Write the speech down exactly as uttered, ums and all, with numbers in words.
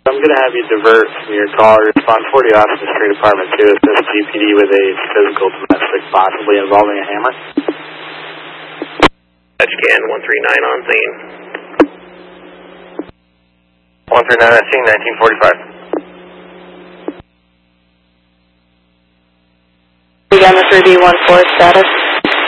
I'm going to have you divert from your call. Respond forty Austin Street Apartment two. Assist G P D with a physical domestic, possibly involving a hammer. Scan one three nine on scene. one three nine on scene, nineteen forty-five. Again, the three B one four status.